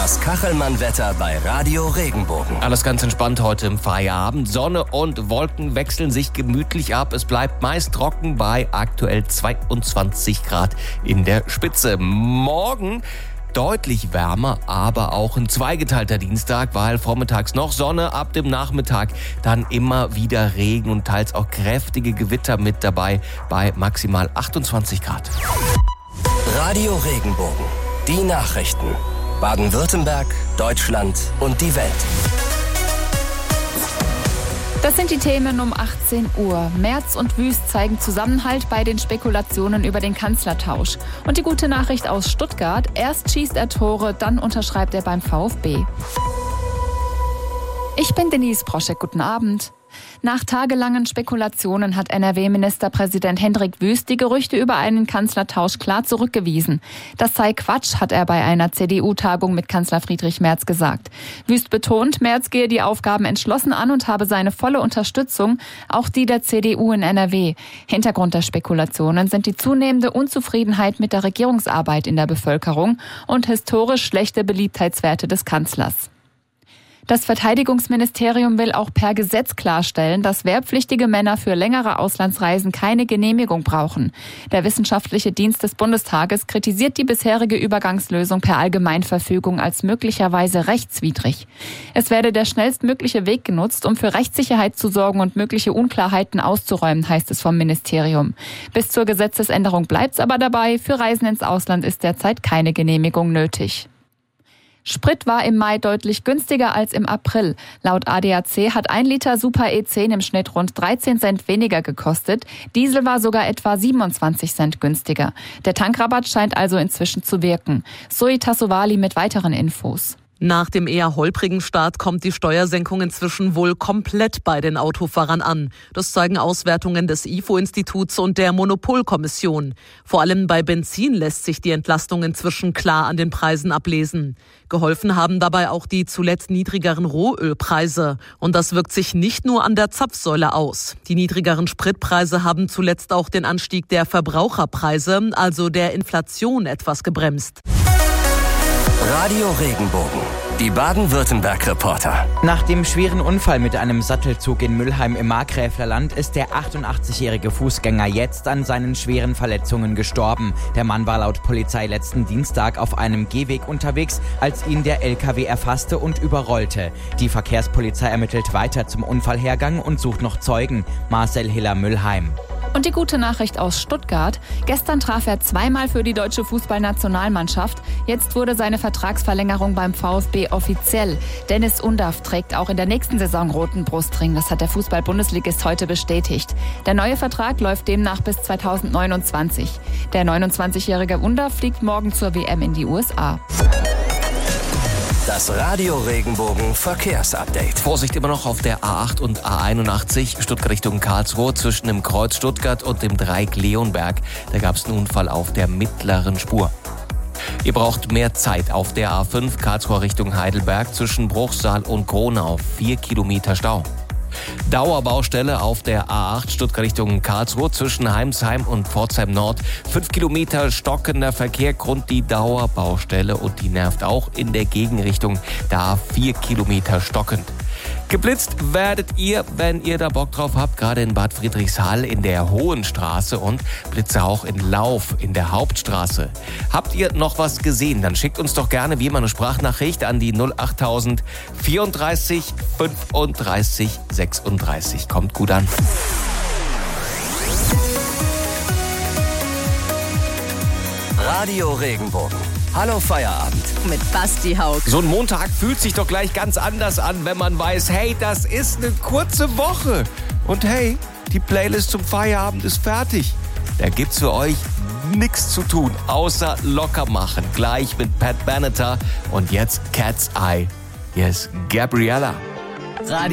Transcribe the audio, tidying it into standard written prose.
Das Kachelmann-Wetter bei Radio Regenbogen. Alles ganz entspannt heute im Feierabend. Sonne und Wolken wechseln sich gemütlich ab. Es bleibt meist trocken bei aktuell 22 Grad in der Spitze. Morgen deutlich wärmer, aber auch ein zweigeteilter Dienstag, weil vormittags noch Sonne, ab dem Nachmittag dann immer wieder Regen und teils auch kräftige Gewitter mit dabei bei maximal 28 Grad. Radio Regenbogen. Die Nachrichten. Baden-Württemberg, Deutschland und die Welt. Das sind die Themen um 18 Uhr. Merz und Wüst zeigen Zusammenhalt bei den Spekulationen über den Kanzlertausch. Und die gute Nachricht aus Stuttgart: Erst schießt er Tore, dann unterschreibt er beim VfB. Ich bin Denise Proschek, guten Abend. Nach tagelangen Spekulationen hat NRW-Ministerpräsident Hendrik Wüst die Gerüchte über einen Kanzlertausch klar zurückgewiesen. Das sei Quatsch, hat er bei einer CDU-Tagung mit Kanzler Friedrich Merz gesagt. Wüst betont, Merz gehe die Aufgaben entschlossen an und habe seine volle Unterstützung, auch die der CDU in NRW. Hintergrund der Spekulationen sind die zunehmende Unzufriedenheit mit der Regierungsarbeit in der Bevölkerung und historisch schlechte Beliebtheitswerte des Kanzlers. Das Verteidigungsministerium will auch per Gesetz klarstellen, dass wehrpflichtige Männer für längere Auslandsreisen keine Genehmigung brauchen. Der Wissenschaftliche Dienst des Bundestages kritisiert die bisherige Übergangslösung per Allgemeinverfügung als möglicherweise rechtswidrig. Es werde der schnellstmögliche Weg genutzt, um für Rechtssicherheit zu sorgen und mögliche Unklarheiten auszuräumen, heißt es vom Ministerium. Bis zur Gesetzesänderung bleibt es aber dabei, für Reisen ins Ausland ist derzeit keine Genehmigung nötig. Sprit war im Mai deutlich günstiger als im April. Laut ADAC hat 1 Liter Super E10 im Schnitt rund 13 Cent weniger gekostet. Diesel war sogar etwa 27 Cent günstiger. Der Tankrabatt scheint also inzwischen zu wirken. Zoe Tassovali mit weiteren Infos. Nach dem eher holprigen Start kommt die Steuersenkung inzwischen wohl komplett bei den Autofahrern an. Das zeigen Auswertungen des IFO-Instituts und der Monopolkommission. Vor allem bei Benzin lässt sich die Entlastung inzwischen klar an den Preisen ablesen. Geholfen haben dabei auch die zuletzt niedrigeren Rohölpreise. Und das wirkt sich nicht nur an der Zapfsäule aus. Die niedrigeren Spritpreise haben zuletzt auch den Anstieg der Verbraucherpreise, also der Inflation, etwas gebremst. Radio Regenbogen. Die Baden-Württemberg-Reporter. Nach dem schweren Unfall mit einem Sattelzug in Müllheim im Markgräflerland ist der 88-jährige Fußgänger jetzt an seinen schweren Verletzungen gestorben. Der Mann war laut Polizei letzten Dienstag auf einem Gehweg unterwegs, als ihn der LKW erfasste und überrollte. Die Verkehrspolizei ermittelt weiter zum Unfallhergang und sucht noch Zeugen. Marcel Hiller, Müllheim. Und die gute Nachricht aus Stuttgart: Gestern traf er zweimal für die deutsche Fußballnationalmannschaft. Jetzt wurde seine Vertragsverlängerung beim VfB offiziell. Dennis Undaff trägt auch in der nächsten Saison roten Brustring. Das hat der Fußball-Bundesligist heute bestätigt. Der neue Vertrag läuft demnach bis 2029. Der 29-jährige Undaff fliegt morgen zur WM in die USA. Das Radio Regenbogen Verkehrsupdate. Vorsicht immer noch auf der A8 und A81 Stuttgart Richtung Karlsruhe zwischen dem Kreuz Stuttgart und dem Dreieck Leonberg. Da gab es einen Unfall auf der mittleren Spur. Ihr braucht mehr Zeit auf der A5 Karlsruhe Richtung Heidelberg zwischen Bruchsal und Kronau. 4 Kilometer Stau. Dauerbaustelle auf der A8 Stuttgart Richtung Karlsruhe zwischen Heimsheim und Pforzheim Nord. 5 Kilometer stockender Verkehr, Grund die Dauerbaustelle, und die nervt auch in der Gegenrichtung. Da 4 Kilometer stockend. Geblitzt werdet ihr, wenn ihr da Bock drauf habt, gerade in Bad Friedrichshall in der Hohenstraße und Blitze auch in Lauf in der Hauptstraße. Habt ihr noch was gesehen? Dann schickt uns doch gerne wie immer eine Sprachnachricht an die 08000 34 35 36. Kommt gut an. Radio Regenbogen. Hallo Feierabend. Mit Basti Haug. So ein Montag fühlt sich doch gleich ganz anders an, wenn man weiß, hey, das ist eine kurze Woche. Und hey, die Playlist zum Feierabend ist fertig. Da gibt's für euch nichts zu tun, außer locker machen. Gleich mit Pat Benatar und jetzt Cat's Eye. Hier ist Gabriella. Radio